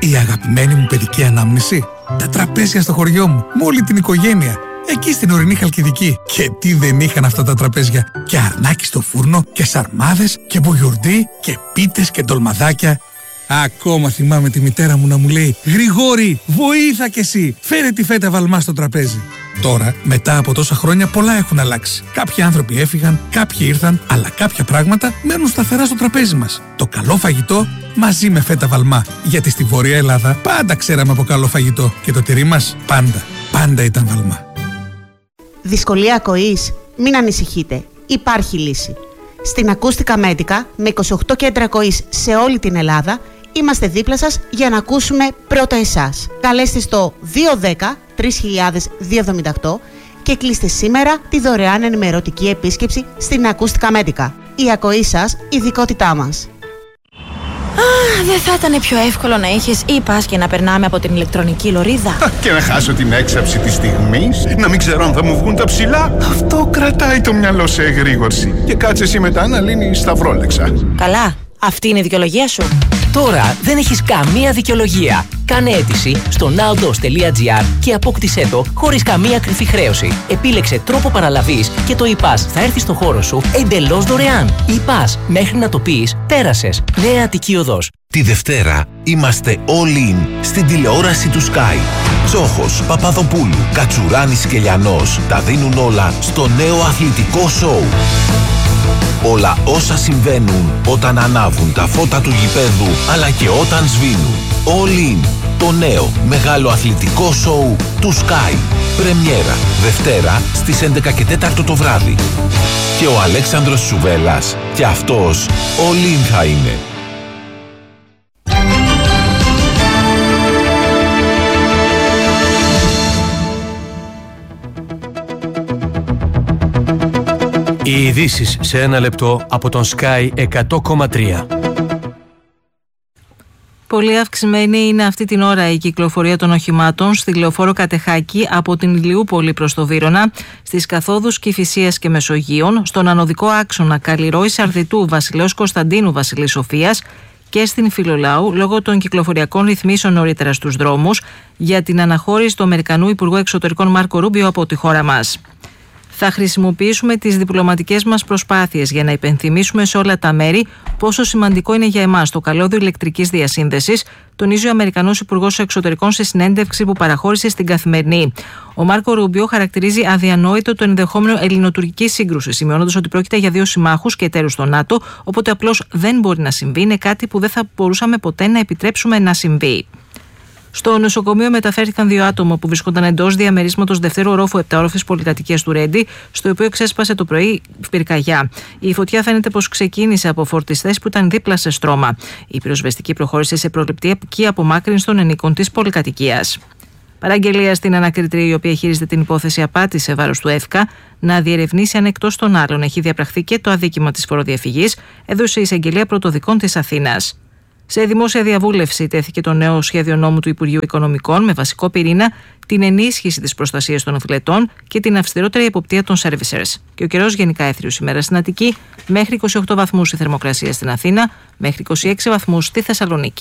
Η αγαπημένη μου παιδική ανάμνηση. Τα τραπέζια στο χωριό μου, με όλη την οικογένεια. Εκεί στην ορεινή Χαλκιδική. Και τι δεν είχαν αυτά τα τραπέζια. Και αρνάκι στο φούρνο, και σαρμάδες, και μπογιουρντί, και πίτες και ντολμαδάκια. Ακόμα θυμάμαι τη μητέρα μου να μου λέει: Γρηγόρη, βοήθα κι εσύ, φέρε τη φέτα βαλμά στο τραπέζι. Τώρα, μετά από τόσα χρόνια, πολλά έχουν αλλάξει. Κάποιοι άνθρωποι έφυγαν, κάποιοι ήρθαν, αλλά κάποια πράγματα μένουν σταθερά στο τραπέζι μας. Το καλό φαγητό μαζί με φέτα βαλμά. Γιατί στη Βόρεια Ελλάδα πάντα ξέραμε από καλό φαγητό και το τυρί μας πάντα ήταν βαλμά. Δυσκολία ακοής? Μην ανησυχείτε. Υπάρχει λύση. Στην Ακούστικα Μέτικα, με 28 κέντρα ακοής σε όλη την Ελλάδα, είμαστε δίπλα σας για να ακούσουμε πρώτα εσάς. Καλέστε στο 210-3278 και κλείστε σήμερα τη δωρεάν ενημερωτική επίσκεψη στην Ακούστικα Μέτικα. Η ακοή σας, ειδικότητά μας. Δεν θα ήταν πιο εύκολο να είχες e-pass και να περνάμε από την ηλεκτρονική λωρίδα? Και να χάσω την έξαψη της στιγμής, να μην ξέρω αν θα μου βγουν τα ψηλά. Αυτό κρατάει το μυαλό σε εγρήγορση. Και κάτσε εσύ μετά να λύνεις τα φρόλεξα. Καλά, αυτή είναι η δικαιολογία σου. Τώρα δεν έχεις καμία δικαιολογία. Κάνε αίτηση στο nowdos.gr και απόκτησέ το χωρίς καμία κρυφή χρέωση. Επίλεξε τρόπο παραλαβής και το e-pass θα έρθει στο χώρο σου εντελώς δωρεάν. E-pass, μέχρι να το πεις, πέρασες. Νέα Αττική Οδός. Τη Δευτέρα είμαστε all in στην τηλεόραση του Sky. Τσόχος, Παπαδοπούλου, Κατσουράνης και Λιανός τα δίνουν όλα στο νέο αθλητικό σοου. Όλα όσα συμβαίνουν όταν ανάβουν τα φώτα του γηπέδου, αλλά και όταν σβήνουν. All in, το νέο μεγάλο αθλητικό σοου του Sky. Πρεμιέρα Δευτέρα στις 11 και 4 το βράδυ. Και ο Αλέξανδρος Σουβέλλας και αυτός all in θα είναι. Οι ειδήσεις σε ένα λεπτό από τον Sky 100,3. Πολύ αυξημένη είναι αυτή την ώρα η κυκλοφορία των οχημάτων στη λεωφόρο Κατεχάκη από την Ηλιούπολη προς το Βύρωνα, στις καθόδους Κηφισίας και Μεσογείων, στον ανωδικό άξονα Καλλιρόης Αρδιτού Βασιλέως Κωνσταντίνου Βασιλής Σοφίας και στην Φιλολάου λόγω των κυκλοφοριακών ρυθμίσεων νωρίτερα στους δρόμους για την αναχώρηση του Αμερικανού Υπουργού Εξωτερικών Μάρκο Ρούμπιο από τη χώρα μας. Θα χρησιμοποιήσουμε τις διπλωματικές μας προσπάθειες για να υπενθυμίσουμε σε όλα τα μέρη πόσο σημαντικό είναι για εμάς το καλώδιο ηλεκτρικής διασύνδεσης, τονίζει ο Αμερικανός Υπουργός Εξωτερικών σε συνέντευξη που παραχώρησε στην Καθημερινή. Ο Μάρκο Ρούμπιο χαρακτηρίζει αδιανόητο το ενδεχόμενο ελληνοτουρκική σύγκρουση, σημειώνοντας ότι πρόκειται για δύο συμμάχους και εταίρους στο ΝΑΤΟ, οπότε απλώς δεν μπορεί να συμβεί, είναι κάτι που δεν θα μπορούσαμε ποτέ να επιτρέψουμε να συμβεί. Στο νοσοκομείο μεταφέρθηκαν 2 άτομα που βρίσκονταν εντός διαμερίσματος δευτέρου ορόφου 7όροφης πολυκατοικίας του Ρέντι, στο οποίο ξέσπασε το πρωί πυρκαγιά. Η φωτιά φαίνεται πως ξεκίνησε από φορτιστές που ήταν δίπλα σε στρώμα. Η πυροσβεστική προχώρησε σε προληπτική απομάκρυνση των ενίκων της πολυκατοικίας. Παραγγελία στην ανακριτρία, η οποία χειρίζεται την υπόθεση απάτης σε βάρος του ΕΦΚΑ, να διερευνήσει αν εκτός των άλλων έχει διαπραχθεί και το αδίκημα της φοροδιαφυγής, έδωσε η εισαγγελία πρωτοδικών της Αθήνας. Σε δημόσια διαβούλευση τέθηκε το νέο σχέδιο νόμου του Υπουργείου Οικονομικών με βασικό πυρήνα την ενίσχυση της προστασίας των αθλητών και την αυστηρότερη εποπτεία των servicers. Και ο καιρός γενικά έθριος σήμερα στην Αττική, μέχρι 28 βαθμούς η θερμοκρασία στην Αθήνα, μέχρι 26 βαθμούς στη Θεσσαλονίκη.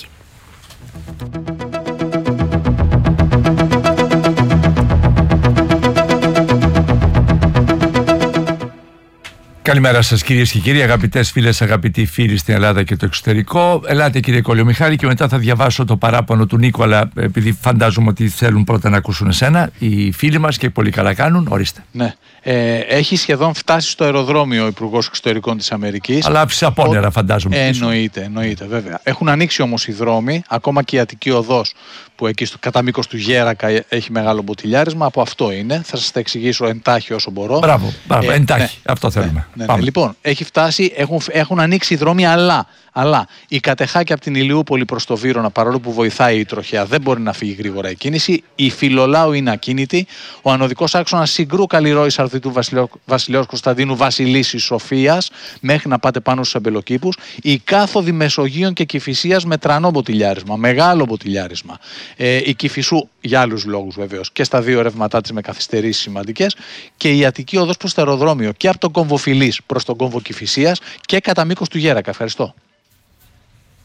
Καλημέρα σας κυρίες και κύριοι, αγαπητές φίλες, αγαπητοί φίλοι στην Ελλάδα και το εξωτερικό. Ελάτε κύριε Κολιομιχάλη και μετά θα διαβάσω το παράπονο του Νίκου, αλλά επειδή φαντάζομαι ότι θέλουν πρώτα να ακούσουν εσένα οι φίλοι μας και πολύ καλά κάνουν, ορίστε. Ναι. Έχει σχεδόν φτάσει στο αεροδρόμιο ο Υπουργός Εξωτερικών της Αμερικής. Αλλά άφησε απόνερα φαντάζομαι. Εννοείται βέβαια. Έχουν ανοίξει όμως οι δρόμοι, ακόμα και η Αττική Οδός που εκεί κατά μήκος του Γέρακα έχει μεγάλο μποτιλιάρισμα. Από αυτό είναι. Θα σας τα εξηγήσω εντάχει όσο μπορώ. Μπράβο, εντάχει. Ναι, αυτό θέλουμε. Ναι. Λοιπόν, έχει φτάσει, έχουν ανοίξει οι δρόμοι, αλλά η Κατεχάκη από την Ηλιούπολη προς το Βύρωνα, παρόλο που βοηθάει η τροχέα, δεν μπορεί να φύγει γρήγορα η κίνηση. Η Φιλολάου είναι ακίνητη. Ο ανωδικός άξονας Συγκρού Καλλιρόης Αρδιτού Βασιλέως Κωνσταντίνου Βασιλής Σοφίας, μέχρι να πάτε πάνω στους εμπελοκήπους. Η κάθοδη Μεσογείων και Κηφισίας με τρανό μποτιλιάρισμα, μεγάλο μποτιλιάρισμα. Η Κηφισού για άλλους λόγους βεβαίως και στα δύο ρεύματά της με καθυστερήσεις σημαντικές. Και η Αττική Οδός προς το αεροδρόμιο και από τον κόμβο Φιλής προς τον κόμβο Κηφισίας και κατά μήκος του Γέρακα. Ευχαριστώ.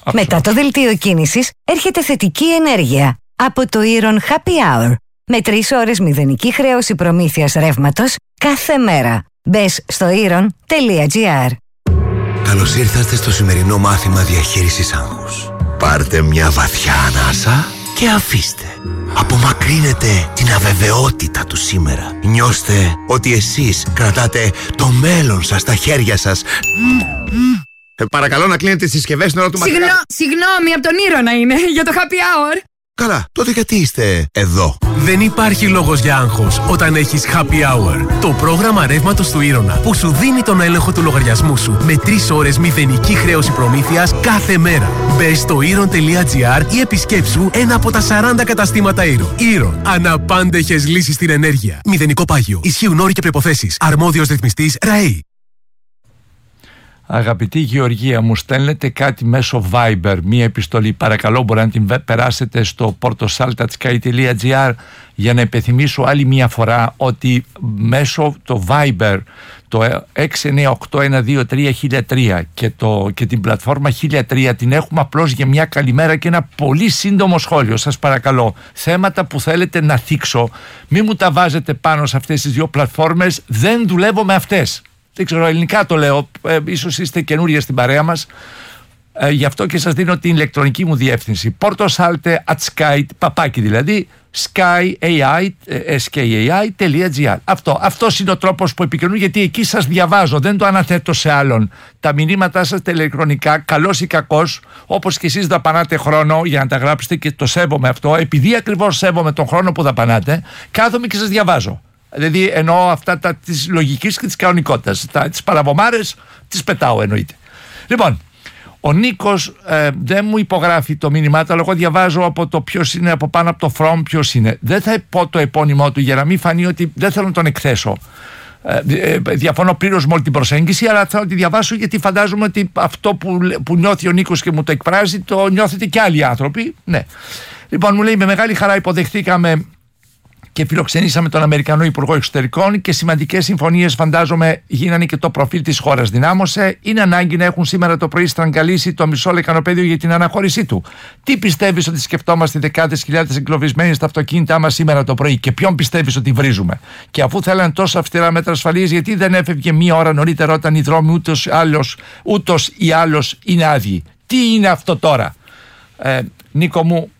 Μετά το δελτίο κίνησης έρχεται θετική ενέργεια από το Iron Happy Hour. Με 3 ώρες μηδενική χρέωση προμήθειας ρεύματος κάθε μέρα. Μπες στο iron.gr. Καλώς ήρθατε στο σημερινό μάθημα διαχείρισης άγχους. Πάρτε μια βαθιά ανάσα και αφήστε. Απομακρύνετε την αβεβαιότητα του σήμερα. Νιώστε ότι εσείς κρατάτε το μέλλον σας στα χέρια σας. Παρακαλώ να κλείνετε τις συσκευές στην ώρα του μαθήματος. Συγγνώμη, από τον Ήρωνα είναι, για το happy hour. Καλά, τότε γιατί είστε εδώ? Δεν υπάρχει λόγος για άγχος όταν έχεις Happy Hour. Το πρόγραμμα ρεύματος του Ήρωνα που σου δίνει τον έλεγχο του λογαριασμού σου με 3 ώρες μηδενική χρέωση προμήθειας κάθε μέρα. Μπες στο iron.gr ή επισκέψου ένα από τα 40 καταστήματα Iron. Iron. Αναπάντεχες λύσεις στην ενέργεια. Μηδενικό πάγιο. Ισχύουν όροι και προϋποθέσεις. Αρμόδιος ρυθμιστής ΡΑΕΗ. Αγαπητή Γεωργία, μου στέλνετε κάτι μέσω Viber, μία επιστολή. Παρακαλώ, μπορεί να την περάσετε στο portosaltatsky.gr για να υπενθυμίσω άλλη μία φορά ότι μέσω το Viber, το 698123003 και την πλατφόρμα 1003 την έχουμε απλώς για μια καλημέρα και ένα πολύ σύντομο σχόλιο. Σας παρακαλώ, θέματα που θέλετε να θίξω, μην μου τα βάζετε πάνω σε αυτές τις 2 πλατφόρμες, δεν δουλεύω με αυτές. Δεν ξέρω, ελληνικά το λέω, ίσως είστε kαινούργια στην παρέα μας, γι' αυτό και σας δίνω την ηλεκτρονική μου διεύθυνση. portosalte@sky, παπάκι δηλαδή, skyai.gr. Αυτός είναι ο τρόπος που επικοινωνούν, γιατί εκεί σας διαβάζω, δεν το αναθέτω σε άλλον. Τα μηνύματά σας τα ηλεκτρονικά, καλός ή κακός, όπως και εσείς δαπανάτε χρόνο για να τα γράψετε και το σέβομαι αυτό, επειδή ακριβώς σέβομαι τον χρόνο που δαπανάτε, κάθομαι και σας διαβάζω. Δηλαδή εννοώ αυτά της λογικής και της κανονικότητας. Τις παραβομάρες τις πετάω, εννοείται. Λοιπόν, ο Νίκος δεν μου υπογράφει το μήνυμά του, αλλά εγώ διαβάζω από το ποιος είναι, από πάνω από το from ποιος είναι. Δεν θα πω το επώνυμό του για να μην φανεί ότι δεν θέλω να τον εκθέσω. Διαφωνώ πλήρως με όλη την προσέγγιση, αλλά θέλω να τη διαβάσω, γιατί φαντάζομαι ότι αυτό που νιώθει ο Νίκος και μου το εκφράζει το νιώθετε και άλλοι άνθρωποι. Ναι. Λοιπόν, μου λέει, με μεγάλη χαρά υποδεχθήκαμε και φιλοξενήσαμε τον Αμερικανό Υπουργό Εξωτερικών και σημαντικές συμφωνίες, φαντάζομαι, γίνανε και το προφίλ της χώρας δυνάμωσε. Είναι ανάγκη να έχουν σήμερα το πρωί στραγγαλίσει το μισό λεκανοπέδιο για την αναχώρησή του. Τι πιστεύεις ότι σκεφτόμαστε δεκάδες χιλιάδες εγκλωβισμένοι στα αυτοκίνητά μας σήμερα το πρωί, και ποιον πιστεύεις ότι βρίζουμε? Και αφού θέλανε τόσο αυστηρά μέτρα ασφαλείας, γιατί δεν έφευγε μία ώρα νωρίτερα όταν οι δρόμοι ούτως ή άλλως είναι άδειοι? Τι είναι αυτό τώρα? Νίκο μου,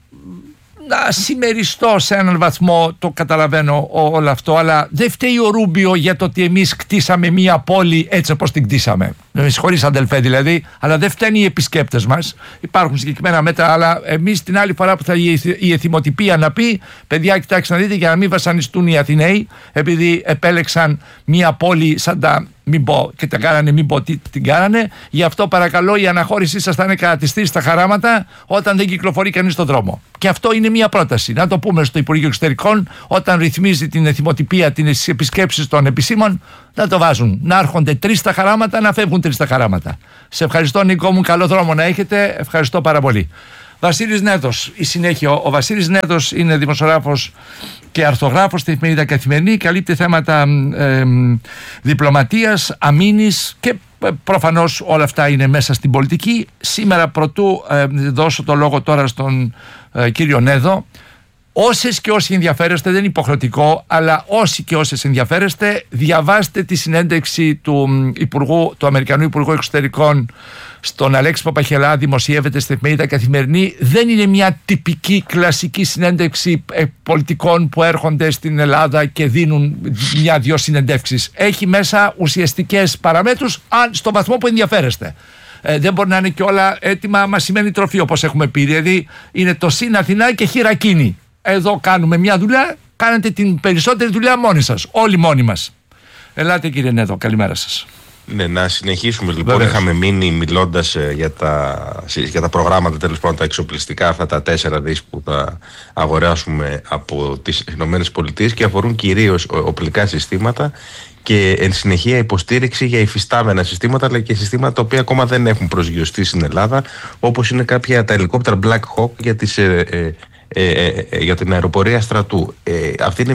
να συμμεριστώ σε έναν βαθμό, το καταλαβαίνω όλο αυτό, αλλά δεν φταίει ο Ρούμπιο για το ότι εμείς κτίσαμε μία πόλη έτσι όπως την κτίσαμε. Με συγχωρείς αδελφέ δηλαδή, αλλά δεν φταίνουν οι επισκέπτες μας. Υπάρχουν συγκεκριμένα μέτρα, αλλά εμείς την άλλη φορά που θα η εθιμοτυπία να πει, παιδιά, κοιτάξτε να δείτε, για να μην βασανιστούν οι Αθηναίοι, επειδή επέλεξαν μία πόλη σαν τα. Μην πω και τα κάνανε, μην πω τι την κάνανε. Γι' αυτό παρακαλώ, η αναχώρησή σας θα είναι κατά τις 3 στα χαράματα όταν δεν κυκλοφορεί κανείς στον δρόμο. Και αυτό είναι μια πρόταση. Να το πούμε στο Υπουργείο Εξωτερικών, όταν ρυθμίζει την εθιμοτυπία, τις επισκέψεις των επισήμων, να το βάζουν. Να έρχονται 3 στα χαράματα, να φεύγουν 3 στα χαράματα. Σε ευχαριστώ, Νίκο μου. Καλό δρόμο να έχετε. Ευχαριστώ πάρα πολύ. Βασίλης Νέδος, η συνέχεια. Ο Βασίλης Νέδος είναι δημοσιογράφος και αρθογράφος στη εφημερίδα Καθημερινή. Καλύπτει θέματα διπλωματίας, αμήνης και προφανώς όλα αυτά είναι μέσα στην πολιτική. Σήμερα, πρωτού δώσω το λόγο τώρα στον κύριο Νέδο, όσες και όσοι ενδιαφέρεστε, δεν είναι υποχρεωτικό, αλλά όσοι και όσες ενδιαφέρεστε, διαβάστε τη συνέντευξη του Αμερικανού Υπουργού Εξωτερικών στον Αλέξη Παπαχελά, δημοσιεύεται στην εφημερίδα Καθημερινή. Δεν είναι μια τυπική κλασική συνέντευξη πολιτικών που έρχονται στην Ελλάδα και δίνουν 1-2 συνεντεύξεις. Έχει μέσα ουσιαστικές παραμέτρους, αν στο βαθμό που ενδιαφέρεστε. Δεν μπορεί να είναι και όλα έτοιμα μασημένη τροφή, όπως έχουμε πει. Δηλαδή είναι το συν Αθηνά και χειρακίνη. Εδώ κάνουμε μια δουλειά, κάνετε την περισσότερη δουλειά μόνοι σας. Όλοι μόνοι μας. Ελάτε, κύριε Νέδο, καλημέρα σας. Ναι, να συνεχίσουμε λοιπόν. Βέβαια. Είχαμε μείνει μιλώντας για τα προγράμματα, τέλος πάντων τα εξοπλιστικά, αυτά τα 4 δις που θα αγοράσουμε από τις ΗΠΑ και αφορούν κυρίως οπλικά συστήματα και εν συνεχεία υποστήριξη για υφιστάμενα συστήματα, αλλά και συστήματα τα οποία ακόμα δεν έχουν προσγειωστεί στην Ελλάδα, όπως είναι κάποια τα ελικόπτερα Black Hawk για την αεροπορία στρατού. Αυτή είναι μια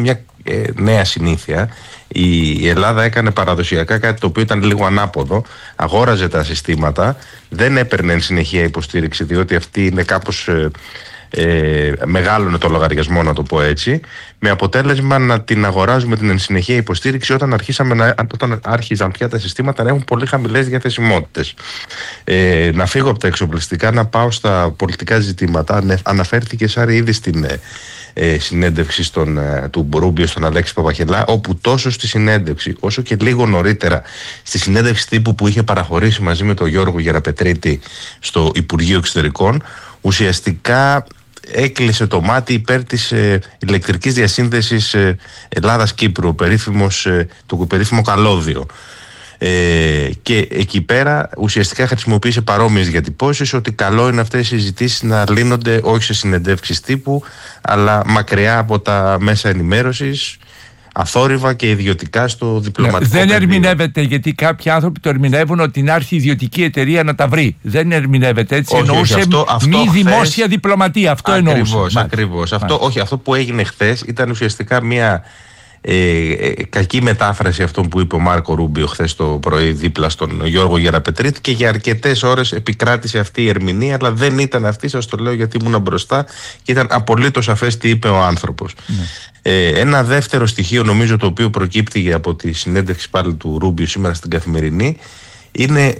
νέα συνήθεια. Η Ελλάδα έκανε παραδοσιακά κάτι το οποίο ήταν λίγο ανάποδο. Αγόραζε τα συστήματα, δεν έπαιρνε εν συνεχεία υποστήριξη, διότι αυτή είναι κάπως μεγάλωνε το λογαριασμό, να το πω έτσι, με αποτέλεσμα να την αγοράζουμε την εν συνεχεία υποστήριξη όταν άρχιζαν πια τα συστήματα να έχουν πολύ χαμηλές διαθεσιμότητες. Να φύγω από τα εξοπλιστικά, να πάω στα πολιτικά ζητήματα. Αναφέρθηκε Σάρη ήδη στην συνέντευξη του Ρούμπιο στον Αλέξη Παπαχελά, όπου τόσο στη συνέντευξη όσο και λίγο νωρίτερα στη συνέντευξη τύπου που είχε παραχωρήσει μαζί με τον Γιώργο Γεραπετρίτη στο Υπουργείο Εξωτερικών, ουσιαστικά έκλεισε το μάτι υπέρ της ηλεκτρικής διασύνδεσης Ελλάδας-Κύπρου, το περίφημο καλώδιο. Και εκεί πέρα ουσιαστικά χρησιμοποίησε παρόμοιες διατυπώσεις, ότι καλό είναι αυτές οι συζητήσεις να λύνονται όχι σε συνεντεύξεις τύπου, αλλά μακριά από τα μέσα ενημέρωσης, αθόρυβα και ιδιωτικά στο διπλωματικό δεν πεδίο. Ερμηνεύεται, γιατί κάποιοι άνθρωποι το ερμηνεύουν ότι να έρθει η ιδιωτική εταιρεία να τα βρει. Δεν ερμηνεύεται έτσι. Όχι, εννοούσε αυτό μη χθες, δημόσια διπλωματία. Αυτό εννοούσε. Ακριβώς. Αυτό που έγινε χθες ήταν ουσιαστικά μια κακή μετάφραση αυτών που είπε ο Μάρκο Ρούμπιο χθες το πρωί δίπλα στον Γιώργο Γεραπετρίτη, και για αρκετές ώρες επικράτησε αυτή η ερμηνεία, αλλά δεν ήταν αυτή, σας το λέω γιατί ήμουν μπροστά και ήταν απολύτως σαφές τι είπε ο άνθρωπος. Ένα δεύτερο στοιχείο, νομίζω, το οποίο προκύπτει από τη συνέντευξη πάλι του Ρούμπιο σήμερα στην Καθημερινή, είναι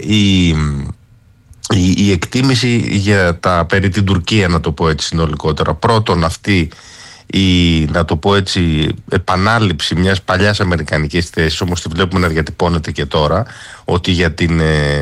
η εκτίμηση για περί την Τουρκία, να το πω έτσι συνολικότερα. Πρώτον, αυτή να το πω έτσι, επανάληψη μιας παλιάς αμερικανικής θέσης, όμως τη βλέπουμε να διατυπώνεται και τώρα, ότι για την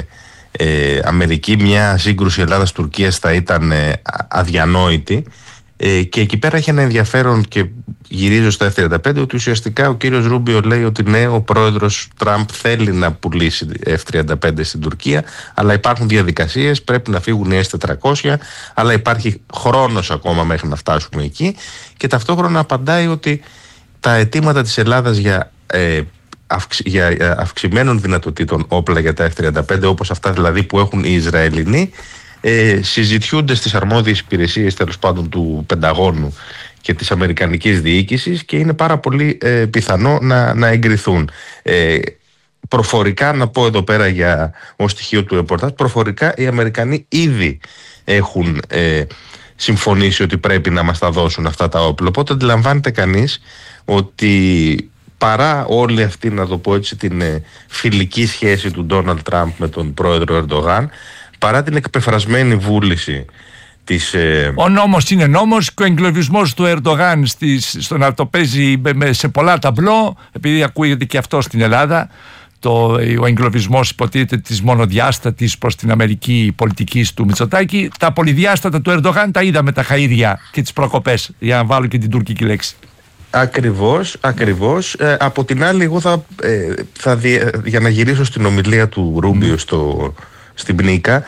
Αμερική μια σύγκρουση Ελλάδας-Τουρκίας θα ήταν αδιανόητη, και εκεί πέρα έχει ένα ενδιαφέρον, και γυρίζω στα F-35, ότι ουσιαστικά ο κύριος Ρούμπιο λέει ότι ναι, ο πρόεδρος Τραμπ θέλει να πουλήσει F-35 στην Τουρκία, αλλά υπάρχουν διαδικασίες, πρέπει να φύγουν οι S-400, αλλά υπάρχει χρόνος ακόμα μέχρι να φτάσουμε εκεί, και ταυτόχρονα απαντάει ότι τα αιτήματα της Ελλάδας για αυξημένων δυνατοτήτων όπλα για τα F-35, όπως αυτά δηλαδή που έχουν οι Ισραηλινοί, συζητιούνται στις αρμόδιες υπηρεσίες, τέλος πάντων, του Πενταγώνου και της Αμερικανικής διοίκησης, και είναι πάρα πολύ πιθανό να εγκριθούν. Προφορικά, να πω εδώ πέρα ως στοιχείο του ρεπορτάζ, προφορικά οι Αμερικανοί ήδη έχουν συμφωνήσει ότι πρέπει να μας τα δώσουν αυτά τα όπλα. Οπότε αντιλαμβάνεται κανείς ότι παρά όλη αυτή, να το πω έτσι, την φιλική σχέση του Ντόναλντ Τραμπ με τον πρόεδρο Ερντογάν, παρά την εκπεφρασμένη βούληση της... Ο νόμος είναι νόμος, και ο εγκλωβισμός του Ερντογάν στο να το παίζει σε πολλά ταμπλό, επειδή ακούγεται και αυτό στην Ελλάδα, ο εγκλωβισμός υποτίθεται της μονοδιάστατης προς την Αμερική πολιτικής του Μητσοτάκη, τα πολυδιάστατα του Ερντογάν τα είδαμε τα χαΐδια και τις προκοπές, για να βάλω και την τουρκική λέξη. Ακριβώς. Από την άλλη, εγώ για να γυρίσω στην ομιλία του Ρούμπιο στην Πνίκα,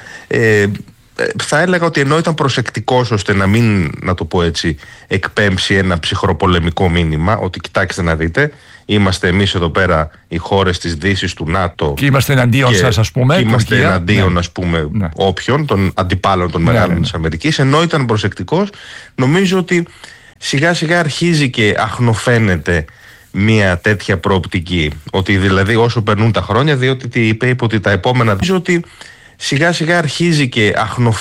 θα έλεγα ότι ενώ ήταν προσεκτικός ώστε να μην, να το πω έτσι, εκπέμψει ένα ψυχροπολεμικό μήνυμα, ότι κοιτάξτε να δείτε, είμαστε εμείς εδώ πέρα οι χώρες της Δύσης, του ΝΑΤΟ, και είμαστε εναντίον σας, ας πούμε, είμαστε εναντίον, ας πούμε, όποιον των αντιπάλων των μεγάλων της Αμερικής, ενώ ήταν προσεκτικός, νομίζω ότι σιγά σιγά αρχίζει και αχνοφαίνεται μια τέτοια προοπτική, ότι δηλαδή όσο περνούν τα χρόνια, διότι είπε ότι τα επόμενα, νομίζω ότι σιγά σιγά αρχίζει και αχνοφαίνεται